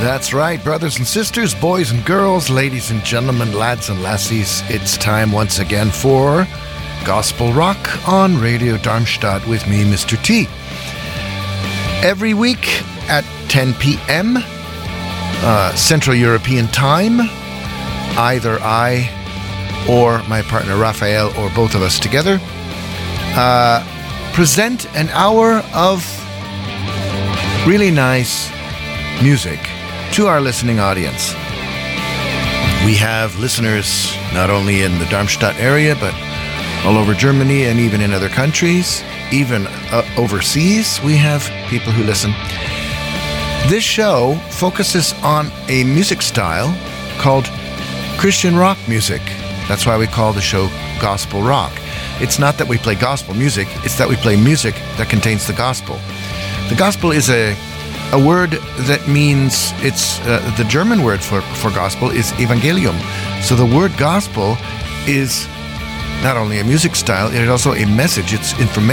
That's right, brothers and sisters, boys and girls, ladies and gentlemen, lads and lassies. It's time once again for Gospel Rock on Radio Darmstadt with me, Mr. T. Every week at 10 p.m. Central European Time, either I or my partner Raphael or both of us together present an hour of really nice music to our listening audience. We have listeners not only in the Darmstadt area, but all over Germany and even in other countries, even overseas. We have people who listen. This show focuses on a music style called Christian rock music. That's why we call the show Gospel Rock. It's not that we play gospel music, it's that we play music that contains the gospel. The gospel is a word that means, it's the German word for gospel is Evangelium. So the word gospel is not only a music style, it is also a message. It's information.